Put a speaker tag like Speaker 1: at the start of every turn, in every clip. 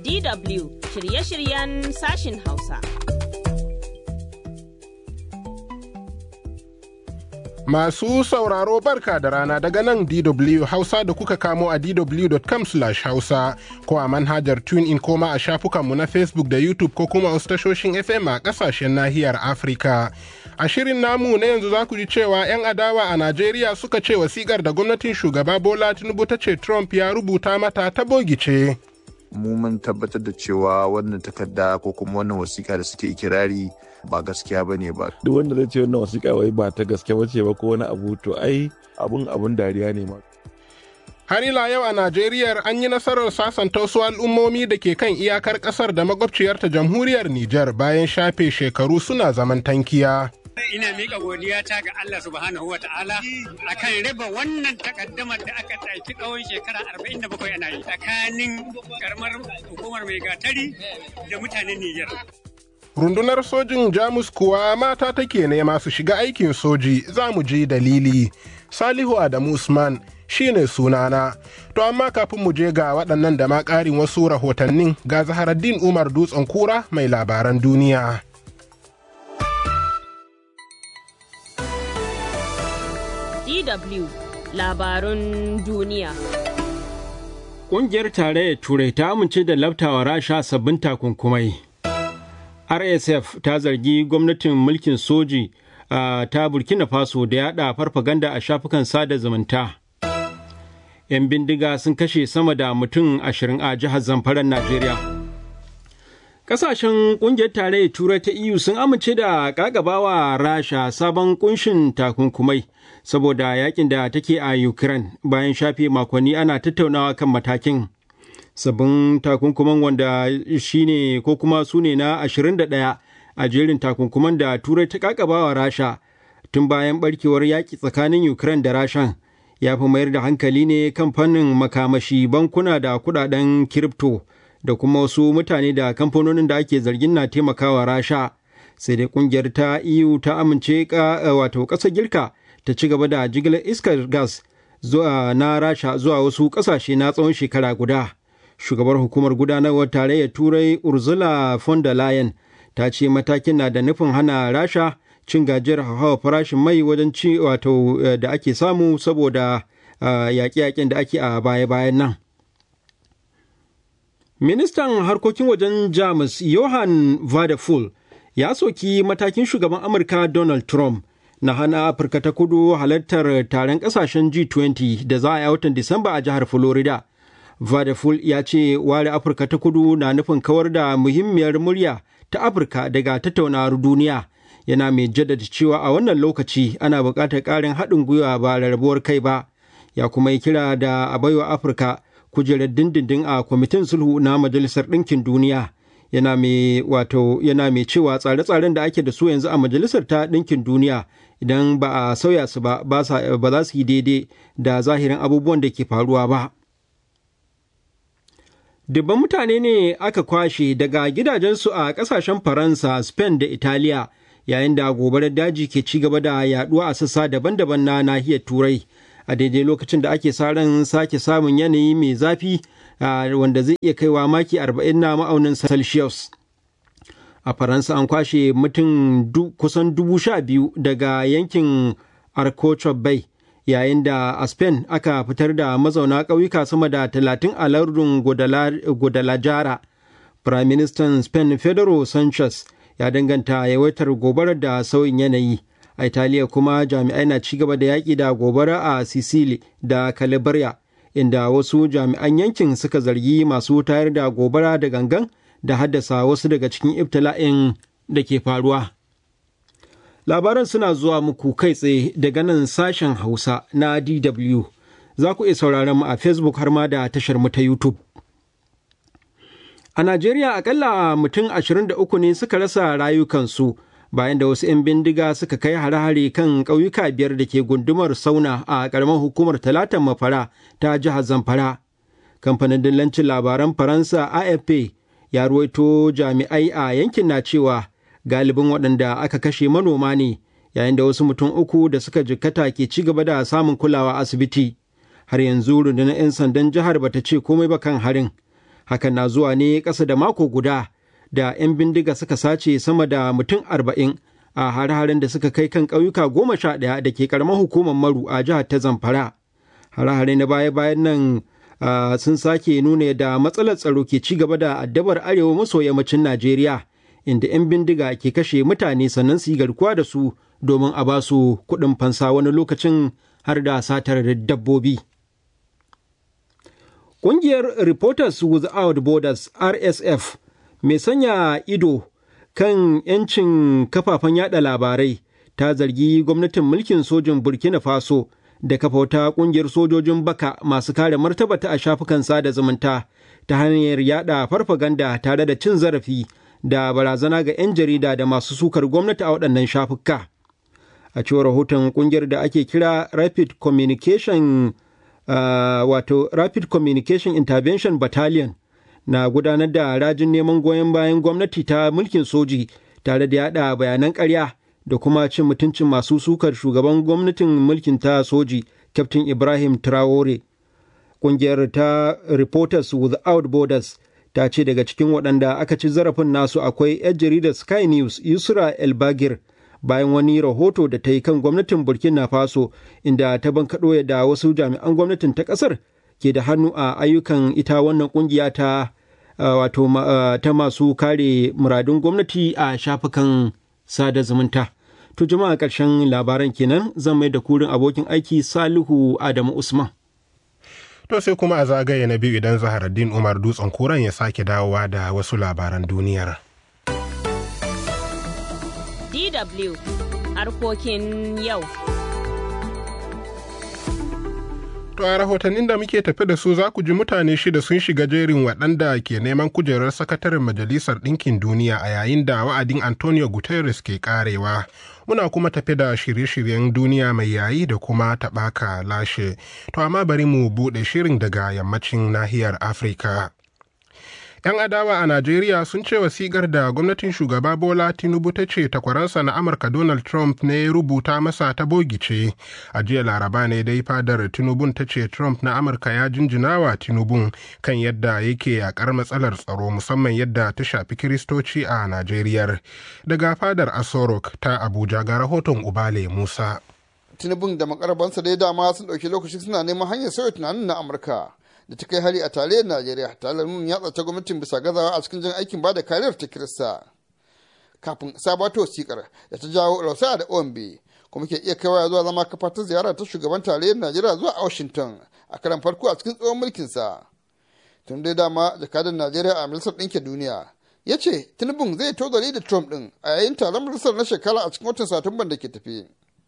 Speaker 1: DW shirye-shiryen sashin Hausa.
Speaker 2: Masu sauraro barka da rana daga nan DW Hausa da kuka kamo a dw.com/hausa ko a manhajar TuneIn koma a shafukanmu na Facebook da YouTube ko kuma wasu tashoshin FM a ƙasashen nahiyar Afirka. A shirin namu na yanzu za ku ji cewa 'yan adawa a Najeriya suka ce wasiƙar da gwamnatin shugaba Bola Tinubu ta ce Trump ya rubuta mata ta bogice.
Speaker 3: Mu mun tabbatar da cewa wannan takarda ko kuma wannan wasiƙa da suke ikirari ba gaskiya ba ne ba.
Speaker 4: Duk wanda zai ce wannan wasiƙa wai ba ta gaske bace ba ko wani abu to ai abun dariya ne ma.
Speaker 2: Har ila yau a Najeriya an yi nasarar sasanta wasu al'ummomi da ke kan iyakar ƙasar da makwabciyarta jamhuriyar Nijar bayan shafe shekaru suna zaman tankiya.
Speaker 5: Ina miƙa godiya ta ga Allah subhanahu wa ta'ala akan riba wannan takaddamar da aka ɗauki tsawon shekara 47 ana yi tsakanin karamar hukumar mai gatari da mutanen Nijar.
Speaker 2: Rundunar sojin Jamus kuwa mata take nema su shiga aikin soji, za mu ji dalili. Salihu Adamu Usman shine sunana. To amma kafin mu je ga waɗannan da ma ƙarin wasu rahotannin ga Zaharaddin Umar Dutsen Kura mai labaran duniya.
Speaker 1: DW labarun duniya.
Speaker 6: Ƙungiyar Tarayyar Turai ta amince da laftawa Rasha sabbin takunkumai. RSF ta zargi gwamnatin mulkin soji ta Burkina Faso da yada farfaganda a shafukan sada zumunta. 'Yan bindiga sun kashe sama da mutum 20 a jihar Zamfaran Najeriya. Ƙasashen ƙungiyar Tarayyar Turai ta EU sun amince da ƙagabawa Rasha sabon ƙunshin takunkumai saboda yakin da take a Ukraine bayan shafe makonni ana tattaunawa kan matakin. Sabbin takunkuman wanda shine ko kuma su ne na 21 a jerin takunkuman da Turai ta ƙagabawa Rasha tun bayan barkewar yaƙi tsakanin Ukraine da Rashan ya fi mayar da hankali ne kan fannin makamashi, bankuna da kudaden kiripto da kuma wasu mutane da kamfanonin da ake zargin na taimakawa Rasha. Sai dai kungiyar ta EU ta amince wato ƙasar Girka ta ci gaba da jigilar iskar gas na Rasha zuwa wasu ƙasashe na tsawon shekara guda. Shugabar hukumar gudanarwar tarayyar Turai Ursula von der Leyen ta ce matakin na da nufin hana Rasha cin gajiyar hawa farashin mai wajen ci wato da ake samu saboda yaƙe-yaƙen da ake a baya-bayan nan. Ministan harkokin wajen Jamus Johann Vadeful ya soki matakin shugaban Amurka Donald Trump na hana Afirka ta kudu halartar taron ƙasashen G20 da za a yi watan Disamba a jihar Florida. Vadeful ya ce ware Afirka ta kudu na nufin kawar da muhimmiyar murya ta Afirka daga tattaunawar duniya. Yana mai jaddada cewa a wannan lokaci ana buƙatar ƙarin haɗin gwiwa ba rarrabuwar kai ba. Ya kuma yi kira da a baiwa Afirka kujerar dindindin a kwamitin sulhu na Majalisar Ɗinkin Duniya. Yana mai cewa tsare-tsaren da ake da su yanzu a Majalisar ta Ɗinkin Duniya idan ba a sauya su ba za su yi daidai da zahirin abubuwan da ke faruwa ba. Dubban mutane ne aka kwashe daga gidajensu a ƙasashen Faransa, Spain da Italiya yayin da gobarar daji ke ci gaba da yaduwa a sassa daban-daban na nahiyar Turai a daidai lokacin da ake sa ran sake samun yanayi mai zafi wanda zai iya kaiwa maki 40 na ma'aunin Celsius. A Faransa an kwashe mutum kusan 12,000 daga yankin Arcochop Bay, yayin da a Spain aka fitar da mazauna ƙauyuka sama da 30 a lardin Guadalajara. Prime Minister Spain Pedro Sanchez ya danganta yawaitar gobarar da sauyin yanayi. A Italiya kuma jami'ai na ci gaba da yaƙi da gobara a Sicily da Calabria, inda wasu jami'an yankin suka zargi masu tayar da gobara da gangan da haddasa wasu daga cikin ibtila'in da ke faruwa. Labaran suna zuwa muku kai tsaye daga nan sashen Hausa na DW. Za ku iya sauraron mu a Facebook har ma da tashar mu ta YouTube. A Najeriya akalla mutum 23 ne suka rasa rayukansu bayan da wasu 'yan bindiga suka kai hare-hare kan ƙauyuka 5 da ke gundumar Sauna a ƙaramar hukumar Talatan Mafara ta jihar Zamfara. Kamfanin dillancin labaran Faransa AFP ya ruwaito jami'ai a yankin na cewa galibin waɗanda aka kashe manoma ne, yayin da wasu mutum 3 da suka jikkata ke ci gaba da samun kulawa asibiti. Har yanzu rundunar 'yan sandan jihar bata ce komai ba kan harin. Hakan na zuwa ne ƙasa da mako guda da 'yan bindiga suka sace sama da mutum 40 a hare-haren da suka kai kan ƙauyuka 11 da ke ƙaramar hukumar Maru a jihar ta Zamfara. Hare-hare na baya-bayan nan sun sake nuna yadda matsalar tsaro ke ci gaba da addabar arewa maso yammacin Najeriya, inda 'yan bindiga ke kashe mutane sannan su yi garkuwa da su domin a ba su kuɗin fansa wani lokacin har da satar dabbobi. Ƙungiyar Reporters Without Borders RSF mai sanya ido kan 'yancin kafafen yada labarai ta zargi gwamnatin mulkin sojin Burkina Faso da kafa wata ƙungiyar sojojin baka masu kare martabata a shafukan sada zumunta ta hanyar yada farfaganda tare da cin zarafi da barazana ga 'yan jarida da masu sukar gwamnati a waɗannan shafuka. A cewar rahoton ƙungiyar da ake kira Rapid Communication Intervention Battalion na gudanar da rajin neman goyon bayan gwamnati ta mulkin soji tare da yada bayanan ƙarya da kuma cin mutuncin masu sukar shugaban gwamnatin mulkin ta soji Captain Ibrahim Traore. Ƙungiyar ta Reporters Without Borders ta ce daga cikin waɗanda aka ci zarafin nasu akwai 'yar jaridar Sky News Yusra El Bagir, bayan wani rahoto da ta yi kan gwamnatin Burkina Faso inda ta bankaɗo yadda wasu jami'an gwamnatin ta ƙasar ke da hannu a ayyukan ita wannan ƙungiya ta ta masu kare muradun gwamnati a shafukan sada zumunta. To jama'a ƙarshen labaran kenan, zan mai da kurin abokin aiki Salihu Adamu Usman.
Speaker 2: To sai kuma a zagaye na biyu idan Zaharaddin Umar Dutsen Kuran ya sake dawowa da wasu labaran duniyar.
Speaker 1: DW harkokin yau.
Speaker 2: To a rahotannin da muke tafi da su za ku ji mutane 6 sun shiga jerin waɗanda ke neman kujerar sakataren Majalisar Ɗinkin Duniya a yayin da wa'adin Antonio Guterres ke karewa. Muna kuma tafi da shirye-shiryen duniya mai yayi da kuma taɓaka lashe. To amma bari mu buɗe shirin daga yammacin nahiyar Afirka. 'Yan adawa a Najeriya sun ce wasiƙar da gwamnatin shugaba Bola Tinubu ta ce takwaransa na Amurka Donald Trump ne ya rubuta masa ta bogice. A jiya Laraba ne dai fadar Tinubun ta ce Trump na Amurka ya jinjina wa Tinubun kan yadda yake yakar matsalar tsaro musamman yadda ta shafi Kiristoci a Najeriya. Daga fadar Aso Rock ta Abuja ga rahoton Ubale Musa.
Speaker 7: Tinubun da makarabansa dai dama sun ɗauki lokaci suna neman hanyar sauya tunanin na Amurka da ta kai hari a tarayyar Najeriya tare da nuna yatsa ta gwamnatin bisa gazawa a cikin jin aikin ba da kariyar ta Kirista. Kafin sabato wasikar da ta jawo Rausa da Ombe kuma ke iya kaiwa zuwa zama kafa ta ziyara ta shugaban tarayyar Najeriya zuwa Washington a karan farko a cikin tsohon mulkinsa. Tun dai dama jakadan Najeriya a Majalisar Ɗinkin Duniya ya ce Tinubun zai tozali da Trump ɗin a yayin taron majalisar na shekara a cikin watan Satumban da ke tafi.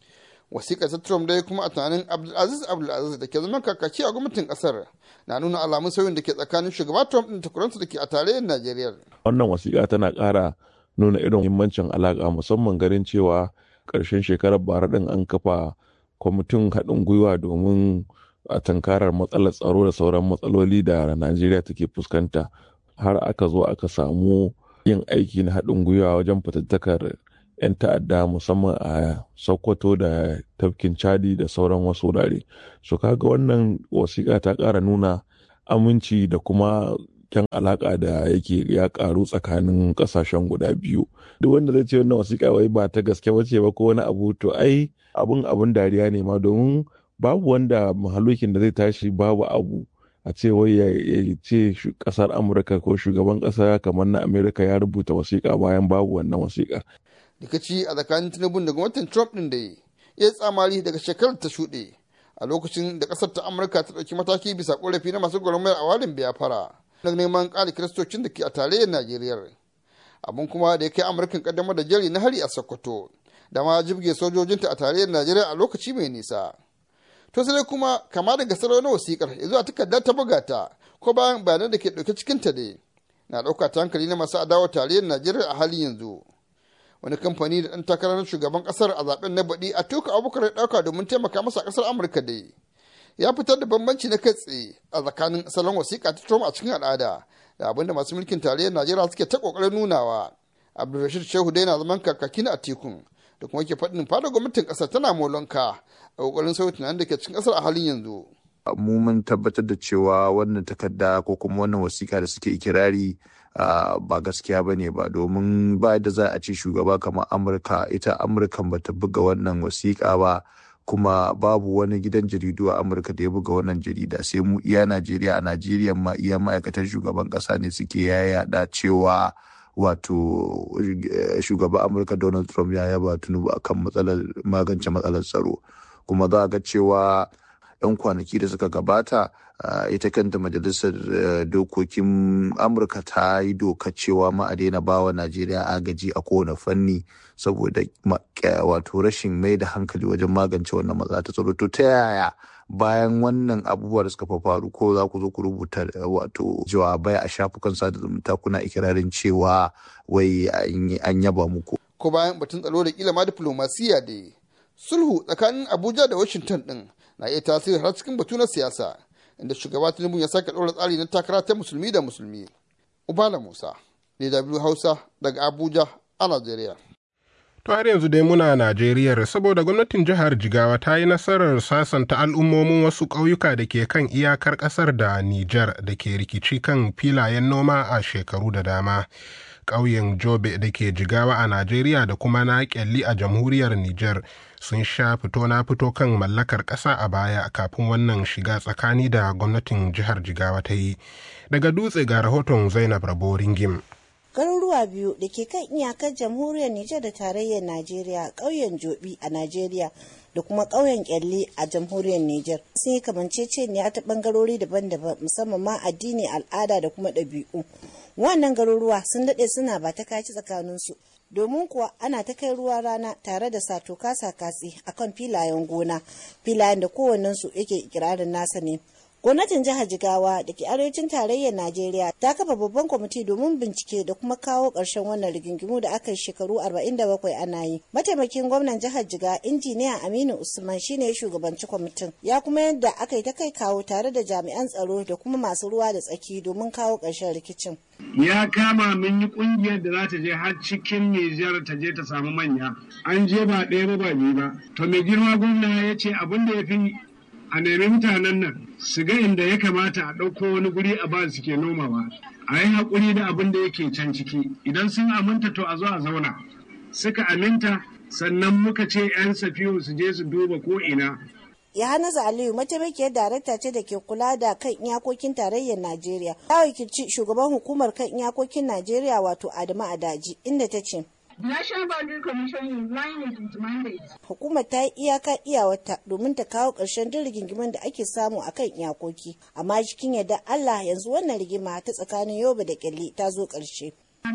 Speaker 7: Wasiƙar ta Trump dai kuma a tunanin Abdulaziz da ke zaman kakaki a gwamnatin ƙasar na nuna alamun sauyin da ke tsakanin shugaba Trump ɗin takwaransa da ke a tarayyar Najeriya.
Speaker 4: Wannan wasiƙa tana ƙara nuna irin muhimmancin alaƙa musamman garin cewa ƙarshen shekarar bara ɗin an kafa kwamitin haɗin gwiwa domin a tankarar matsalar tsaro da sauran matsaloli da Najeriya take fuskanta. Har aka zo aka samu yin aiki na haɗin gwiwa wajen fatattakar 'yan ta'adda musamman a Sokoto da tafkin Chadi da sauran wasu wurare. So kaga wannan wasiƙa ta ƙara nuna aminci da kuma kyan alaƙa da yake ya ƙaru tsakanin ƙasashen guda biyu. Duk wanda zai ce wannan wasiƙa wai ba ta gaske bace ba ko wani abu to ai abun dariya ne ma, domin babu wanda mahalukin da zai tashi babu abu a ce wai ya ce ƙasar Amurka ko shugaban ƙasa kamar na Amerika ya rubuta wasiƙa bayan babu wannan wasiƙa.
Speaker 7: Rikici a tsakanin Tinubu da gwamnatin Trump ɗin da ya tsamari daga shekarar ta shuɗe a lokacin da ƙasar ta Amurka ta ɗauki mataki bisa ƙorafi na masu gwamnati a warin Biafra na neman ƙara kiristocin da ke a tarayyar Najeriya. Abin kuma da ya kai Amurkan ƙaddamar da jari na hari a Sokoto da ma jibge sojojinta a tarayyar Najeriya a lokaci mai nisa. To sai kuma kama daga salo na wasiƙar ya zuwa takarda ta buga ta ko bayan bayanan da ke ɗauke cikin ta dai na ɗauka ta hankali na masu adawa tarayyar Najeriya a halin yanzu. Wani kamfani da ɗan takarar shugaban ƙasar a zaben na baɗi a tuka abubakar ya ɗauka domin taimaka masa a ƙasar Amurka dai ya fitar da bambanci na kai tsaye a tsakanin salon wasiƙa ta Trump a cikin al'ada da abinda masu mulkin tarayyar Najeriya suke ta ƙoƙarin nunawa. Abdulrashid Shehu dai na zaman kakaki na Atikun da kuma ke faɗin fadar gwamnatin ƙasar tana molonka a ƙoƙarin sauyi tunanin da ke cikin ƙasar a halin yanzu.
Speaker 3: mu mun tabbatar da cewa wannan takarda ko kuma wannan wasiƙa da suke ikirari ba gaskiya ba ne ba, domin ba da za a ce shugaba kamar Amurka, ita Amurkan ba ta buga wannan wasiƙa ba, kuma babu wani gidan jaridu a Amurka da ya buga wannan jarida, sai mu iya Najeriya. A Najeriya ma iya ma'aikatan shugaban ƙasa ne suke yayada cewa wato shugaban Amurka Donald Trump ya yaba Tinubu akan magance matsalar tsaro. Kuma za a ga cewa 'yan kwanaki da suka gabata ita kanta majalisar dokokin Amurka ta yi doka cewa ma a daina bawa Najeriya agaji a kowane fanni saboda wato rashin mai da hankali wajen magance wannan matsala ta tsaro. To ta yaya bayan wannan abubuwa da suka faru ko za ku zo ku rubuta wato jawabai a shafukan sada zumunta kuna ikirarin cewa wai an yaba muku?
Speaker 7: Ko bayan batun tsaro da kila ma diplomasiya da sulhu tsakanin Abuja da Washington din na iya tasiri har cikin batu na siyasa, inda shugaba Tinubu ya sake ɗora tsari na takara ta musulmi da musulmi. Ubala Musa, DW Hausa daga Abuja a Najeriya.
Speaker 2: To har yanzu dai muna Najeriya, saboda gwamnatin jihar Jigawa ta yi nasarar sasanta al'ummomin wasu ƙauyuka da ke kan iyakar ƙasar da Nijar da ke rikici kan filayen noma a shekaru da dama. Ƙauyen Jobe da ke Jigawa a Najeriya da kuma na Kyalli a jamhuriyar Nijar sun sha fito na fito kan mallakar ƙasa a baya kafin wannan shiga tsakani da gwamnatin jihar Jigawa ta yi. Daga Dutse ga rahoton Zainab Rabo Ringim.
Speaker 8: Garuruwa biyu da ke kan iyakar jamhuriyar Nijar da tarayyar Najeriya, ƙauyen Jobi a Najeriya da kuma ƙauyen Kyalli a jamhuriyar Nijar sun yi kamanceceniya ta ɓangarori daban-daban, musamman ma addini, al'ada da kuma ɗabi'u. Wannan garuruwa sun daɗe suna ba ta kaci tsakaninsu, domin kuwa ana ta kai ruwa rana tare da sato kasa katsi akan filayen gona, filayen da kowannensu yake ikirarin nasa ne. Gwamnatin jihar Jigawa da ke arewacin tarayyar Najeriya ta kafa babban kwamiti domin bincike da kuma kawo ƙarshen wannan rigingimu da aka yi shekaru 47 ana yi. Mataimakin gwamnan jihar Jigawa injiniya Aminu Usman shine ya shugabanci kwamitin. Ya kuma yadda aka yi ta kai kawo tare da jami'an tsaro da kuma masu ruwa da tsaki domin kawo ƙarshen rikicin.
Speaker 9: Ya kama mun yi ƙungiyar da za ta je har cikin Nijar ta je ta samu manya. An je ba ɗaya ba biyu ba. To mai girma gwamna ya ce abin da ya fi a nemi mutanen nan su ga inda ya kamata a ɗauko wani guri a ba su ke nomawa, a yi haƙuri da abin da yake can ciki. Idan sun aminta to a zo a zauna, suka aminta sannan muka ce 'yan safiyo su je su duba ko ina.
Speaker 8: Yohanasu Aliyu mataimakiyar darakta ce da ke kula da kan iyakokin tarayyar Najeriya. Ta wakilci shugaban hukumar kan iyakokin Najeriya wato Adamu Adaji, inda ta ce
Speaker 10: National Boundary Commission is line with its mandate.
Speaker 8: Hukumar ta yi iyaka iyawarta domin ta kawo ƙarshen duk rigingimin da ake samu a kan iyakoki. Amma cikin yadda Allah yanzu wannan rigima ta tsakanin Yobe da Kyalli ta zo ƙarshe.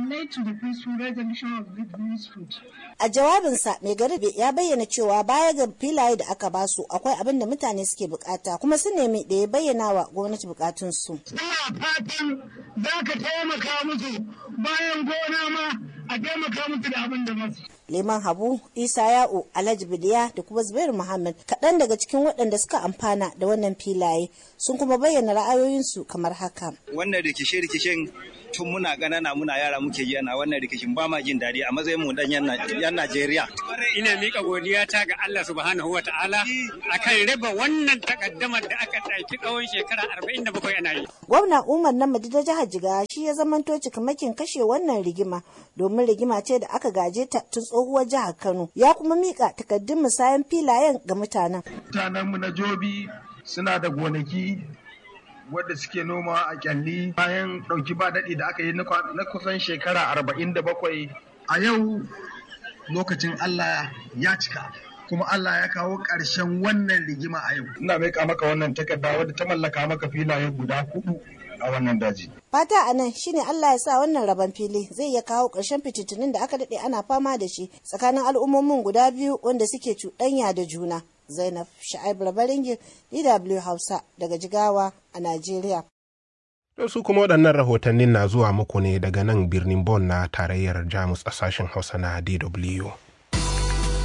Speaker 8: A jawabinsa, mai gari ya bayyana cewa baya ga filaye da aka basu akwai abin da mutane suke bukata, kuma sun nemi da ya bayyana wa gwamnati bukatunsu.
Speaker 9: Ina fatan za ka taimaka musu bayan gona ma a taimaka musu da abin da masu.
Speaker 8: Liman Habu, Isa Ya'u, Alhaji Biliya da kuma Zubairu Muhammad kaɗan daga cikin waɗanda suka amfana da wannan filaye sun kuma bayyana ra'ayoyinsu kamar haka.
Speaker 11: Wannan rikice-rikicen tun muna ƙanana muna yara muke yi ana wannan rikicin ba ma jin daɗi a matsayin mu dan yan Najeriya.
Speaker 5: Ina miƙa godiya ta ga Allah subhanahu wa ta'ala akan raba wannan takaddamar da aka ɗauki tsawon shekara 47 ana yi.
Speaker 8: Gwamna Umar Namadi da jihar Jigawa shi ya zamanto cikamakin kashe wannan rigima, domin rigima ce da aka gaje ta tun tsohuwar jihar Kano. Ya kuma miƙa takaddun musayan filayen ga mutanen.
Speaker 9: Mutanenmu na Jobi suna da gonaki wadda suke noma a Kyalli bayan ɗauki ba daɗi da aka yi na kusan shekara 47. A yau lokacin Allah ya cika, kuma Allah ya kawo ƙarshen wannan rigima a yau. Ina maika maka wannan takarda wadda ta mallaka maka filaye guda 4 a wannan daji.
Speaker 8: Fata a nan shine Allah ya sa wannan rabon fili zai iya kawo ƙarshen fitintunin da aka daɗe ana fama da shi tsakanin al'ummomin guda biyu wanda suke cuɗanya da juna. Zainab Sha'ib Rabaringin, DW Hausa daga Jigawa a Najeriya.
Speaker 2: Da su kuma waɗannan rahotannin na zuwa muku ne daga nan birnin Bonn na tarayyar Jamus a sashen Hausa na DW.